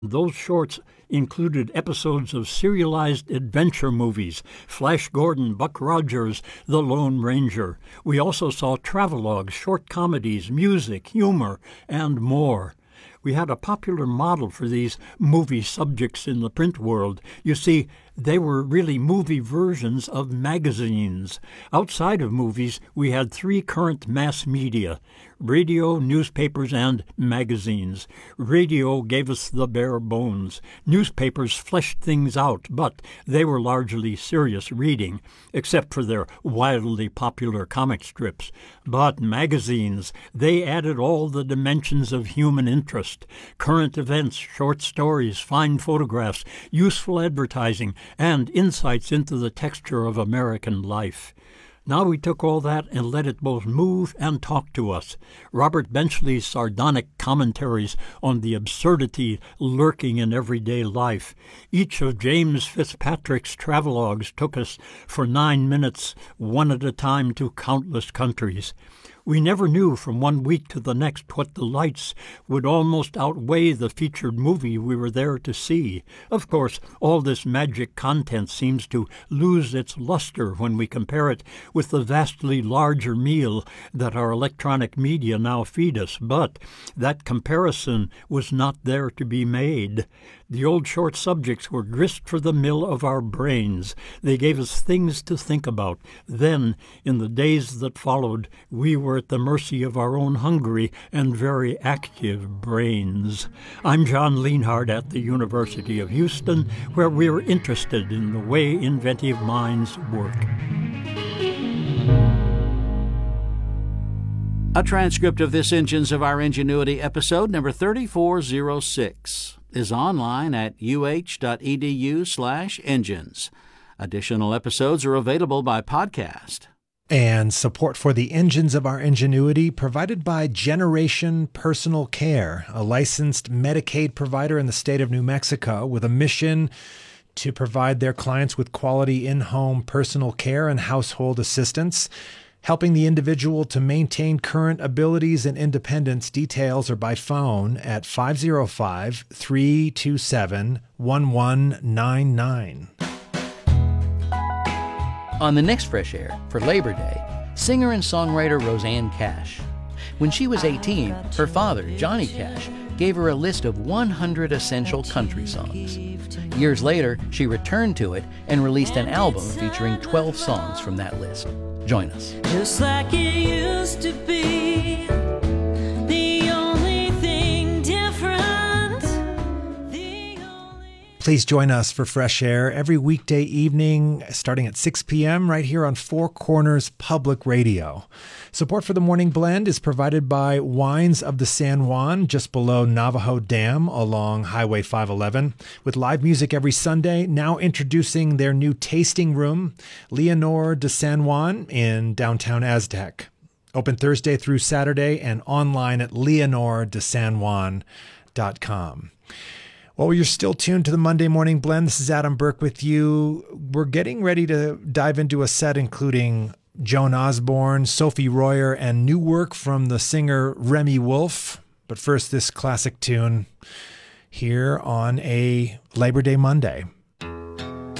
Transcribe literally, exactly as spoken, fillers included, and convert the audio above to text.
Those shorts included episodes of serialized adventure movies, Flash Gordon, Buck Rogers, The Lone Ranger. We also saw travelogues, short comedies, music, humor, and more. We had a popular model for these movie subjects in the print world. You see, they were really movie versions of magazines. Outside of movies, we had three current mass media: radio, newspapers, and magazines. Radio gave us the bare bones. Newspapers fleshed things out, but they were largely serious reading, except for their wildly popular comic strips. But magazines, they added all the dimensions of human interest: current events, short stories, fine photographs, useful advertising, and insights into the texture of American life. Now we took all that and let it both move and talk to us. Robert Benchley's sardonic commentaries on the absurdity lurking in everyday life. Each of James Fitzpatrick's travelogues took us for nine minutes, one at a time, to countless countries. We never knew from one week to the next what delights would almost outweigh the featured movie we were there to see. Of course, all this magic content seems to lose its luster when we compare it with the vastly larger meal that our electronic media now feed us, but that comparison was not there to be made. The old short subjects were grist for the mill of our brains. They gave us things to think about. Then, in the days that followed, we were at the mercy of our own hungry and very active brains. I'm John Leonhardt at the University of Houston, where we're interested in the way inventive minds work. A transcript of this Engines of Our Ingenuity episode, number thirty-four oh six, is online at uh.edu slash engines. Additional episodes are available by podcast. And support for the Engines of Our Ingenuity provided by Generation Personal Care, a licensed Medicaid provider in the state of New Mexico with a mission to provide their clients with quality in-home personal care and household assistance, helping the individual to maintain current abilities and independence. Details are by phone at five oh five, three two seven, one one nine nine. On the next Fresh Air, for Labor Day, singer and songwriter Rosanne Cash. When she was eighteen, her father, Johnny Cash, gave her a list of one hundred essential country songs. Years later, she returned to it and released an album featuring twelve songs from that list. Join us. Just like it used to be, the only thing different. The only... Please join us for Fresh Air every weekday evening starting at six p.m. right here on Four Corners Public Radio. Support for the Morning Blend is provided by Wines of the San Juan, just below Navajo Dam along Highway five eleven. With live music every Sunday, now introducing their new tasting room, Leonor de San Juan in downtown Aztec. Open Thursday through Saturday and online at leonor de san juan dot com. Well, you're still tuned to the Monday Morning Blend. This is Adam Burke with you. We're getting ready to dive into a set including Joan Osborne, Sophie Royer, and new work from the singer Remy Wolf. But first, this classic tune here on a Labor Day Monday.